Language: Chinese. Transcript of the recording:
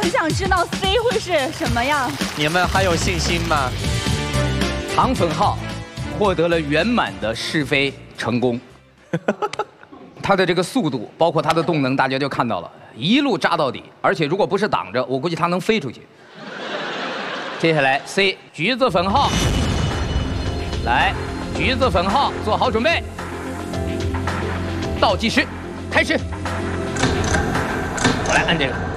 很想知道 C 会是什么样。 你们还有信心吗？ 糖粉号获得了圆满的试飞成功。它的这个速度，包括它的动能，大家就看到了，一路扎到底。而且如果不是挡着，我估计它能飞出去。接下来 C 橘子粉号，来，橘子粉号做好准备，倒计时开始。我来按这个。